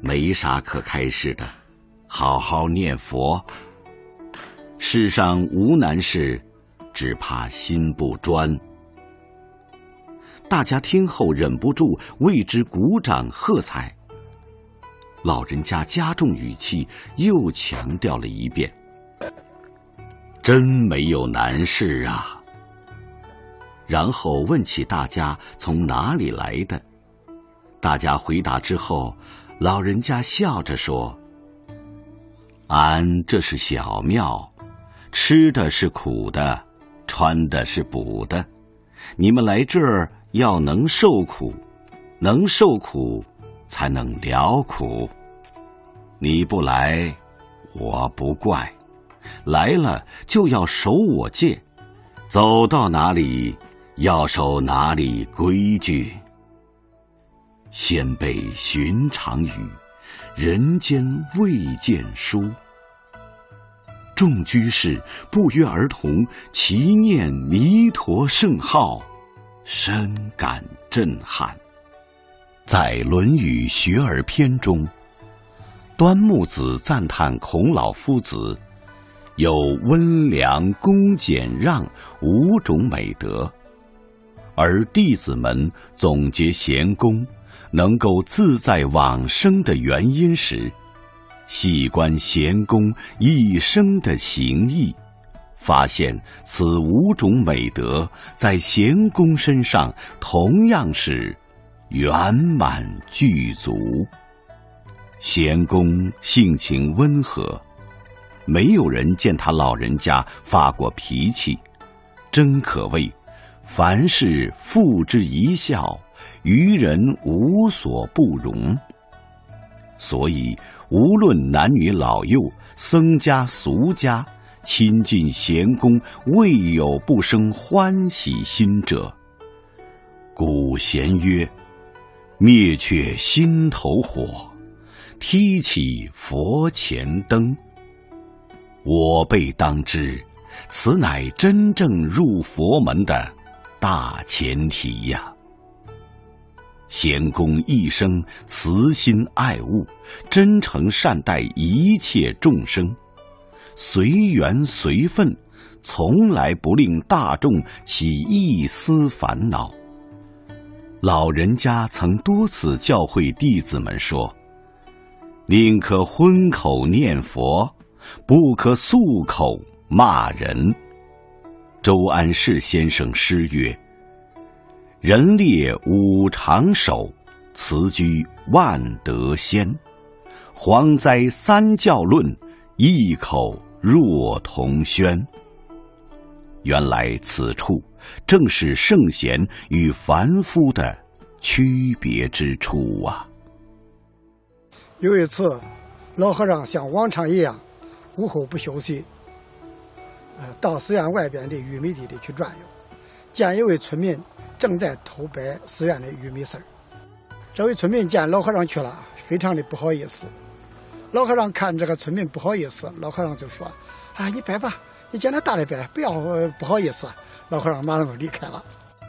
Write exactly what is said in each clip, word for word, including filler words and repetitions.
没啥可开示的，好好念佛。世上无难事，只怕心不专。大家听后忍不住为之鼓掌喝彩。老人家加重语气，又强调了一遍：真没有难事啊。然后问起大家从哪里来的。大家回答之后，老人家笑着说：俺这是小庙，吃的是苦的，穿的是补的，你们来这儿要能受苦，能受苦才能了苦。你不来，我不怪，来了就要守我戒，走到哪里要守哪里规矩。先辈寻常语，人间未见书。众居士不约而同齐念弥陀圣号，深感震撼。在《论语·学而篇》中，端木子赞叹孔老夫子有温良、恭、俭、让五种美德，而弟子们总结贤公能够自在往生的原因时，细观贤公一生的行义，发现此五种美德在贤公身上同样是圆满具足。贤公性情温和，没有人见他老人家发过脾气，真可谓凡事付之一笑，于人无所不容。所以无论男女老幼，僧家俗家，亲近贤公，未有不生欢喜心者。古贤曰：灭却心头火，提起佛前灯。我辈当知，此乃真正入佛门的大前提呀。贤公一生慈心爱物，真诚善待一切众生，随缘随分，从来不令大众起一丝烦恼。老人家曾多次教诲弟子们说：宁可荤口念佛，不可素口骂人。周安世先生诗曰：人列五常守，辞居万德先。蝗灾三教论，异口若同宣。原来此处正是圣贤与凡夫的区别之处啊。 有一次，老和尚像往常一样，午后不休息，呃，到寺院外边的玉米地里去转悠，见一位村民正在偷掰寺院的玉米丝儿。这位村民见老和尚去了，非常的不好意思。老和尚看这个村民不好意思，老和尚就说：啊，你掰吧，你见他大的掰，不要、呃、不好意思。老和尚马上就离开了。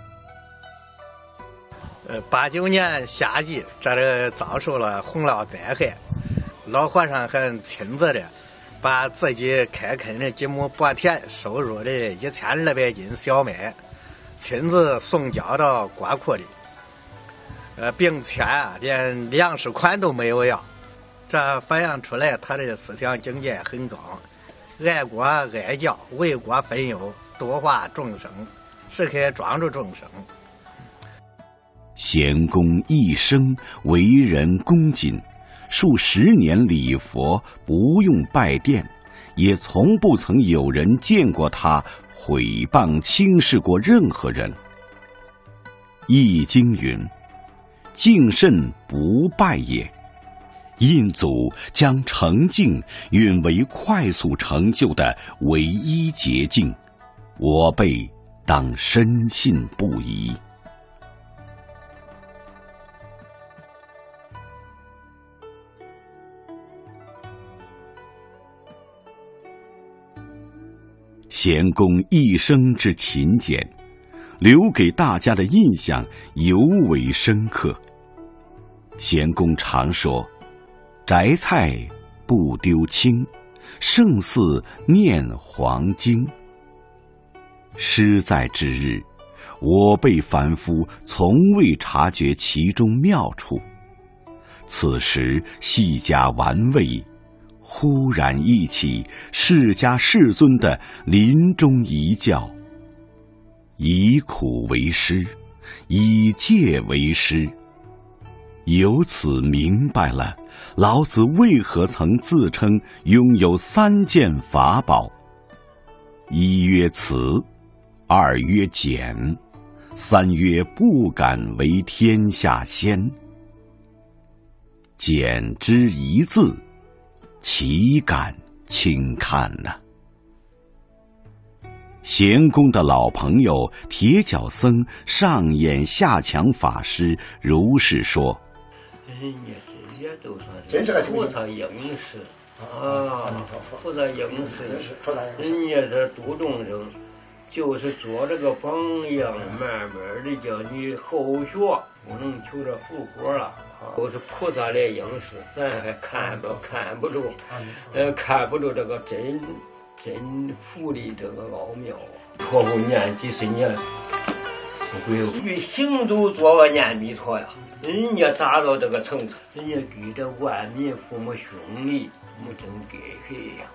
呃，八九年夏季，这里遭受了洪涝灾害，老和尚还亲自的把自己开垦的几亩薄田收入的一千二百斤小麦，亲自送交到国库里，呃，并且啊，连粮食款都没有要。这反映出来他的思想境界很高，爱国爱教，为国分忧，度化众生，时刻庄助众生。 贤公一生为人恭谨，数十年礼佛，不用拜殿，也从不曾有人见过他毁谤轻视过任何人。易经云：敬慎不败也。印祖将诚敬允为快速成就的唯一捷径，我辈当深信不疑。贤公一生之勤俭，留给大家的印象尤为深刻。贤公常说： 摘菜不丢青，胜似念黄经。诗在之日，我辈凡夫从未察觉其中妙处。此时细加玩味，忽然忆起释迦世尊的临终遗教：以苦为师，以戒为师。由此明白了老子为何曾自称拥有三件法宝：一曰慈，二曰俭，三曰不敢为天下先。俭之一字，岂敢轻看呢？咸公的老朋友铁脚僧上演下强法师如是说： 人家这些都算是菩萨应时啊，菩萨应时，人家这度众生，就是做这个榜样，慢慢的叫你后学，不能求着复活了。都是菩萨来应时，咱还看不看不住，呃，看不住这个真真福的这个奥妙。托付念几十年，不会与行都做个念弥陀呀。人家达到这个程度，人家给这万民父母兄弟，没真给谁呀。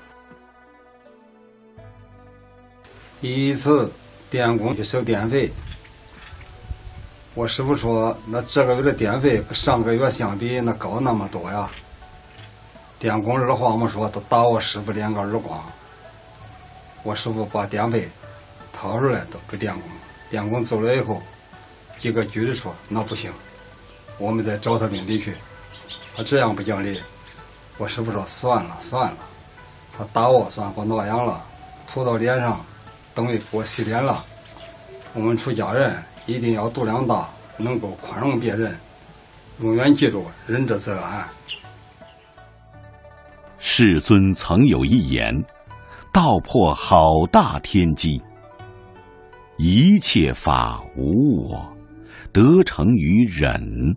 一次电工去收电费，我师傅说，那这个月的电费跟上个月相比，那高那么多呀。电工二话没说，都打我师傅两个耳光。我师傅把电费掏出来都给电工，电工走了以后，几个局的说那不行，我们得找他领地去。他这样不讲理，我师傅说算了算了，他打我算给我挠痒了，涂到脸上，等于给我洗脸了。我们出家人一定要度量大，能够宽容别人，永远记住仁者则安。 世尊曾有一言，道破好大天机：一切法无我，得成于忍。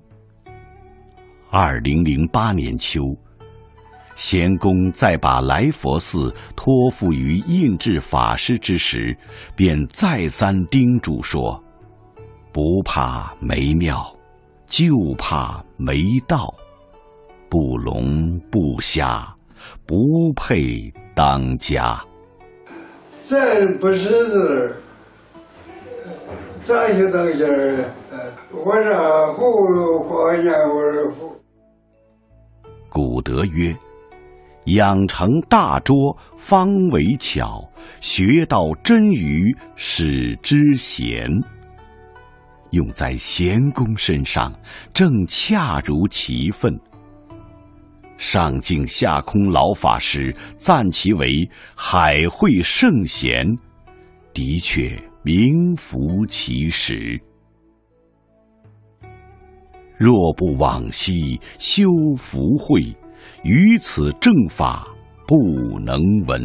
二零零八年秋，咸公在把来佛寺托付于印智法师之时，便再三叮嘱说：不怕没庙，就怕没道。不聋不瞎，不配当家。 咱不识字，咋就当家了？我让葫芦画烟味符。 古德曰：养成大拙，方为巧；学到真愚，使之贤。用在咸公身上，正恰如其分。上敬下空老法师赞其为海会圣贤，的确名副其实。若不往昔修福慧，于此正法不能闻。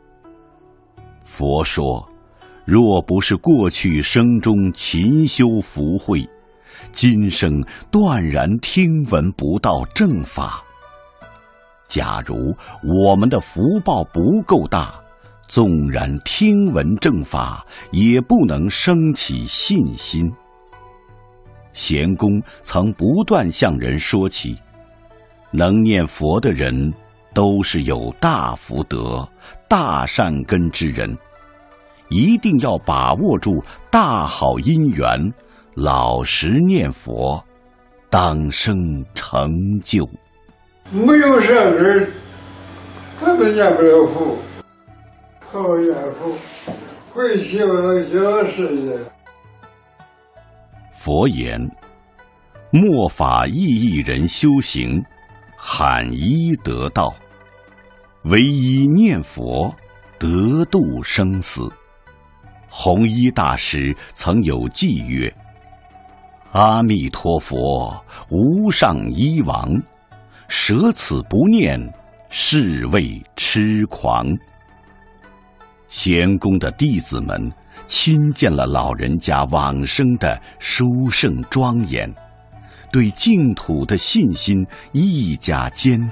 佛说，若不是过去生中勤修福慧，今生断然听闻不到正法。假如我们的福报不够大，纵然听闻正法，也不能升起信心。咸公曾不断向人说起，能念佛的人都是有大福德、大善根之人，一定要把握住大好因缘，老实念佛，当生成就。 没有善根，他们念不了佛。好念佛，会希望小事业。 佛言：末法意义人修行，罕一得道。唯一念佛，得度生死。弘一大师曾有偈曰：阿弥陀佛，无上医王，舍此不念，是谓痴狂。咸公的弟子们亲见了老人家往生的殊胜庄严，对净土的信心愈加坚